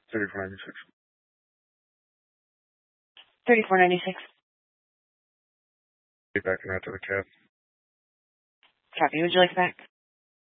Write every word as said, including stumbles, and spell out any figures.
Thirty-four ninety-six. Thirty-four ninety-six. Get back and out to the cab. Copy. Would you like it back?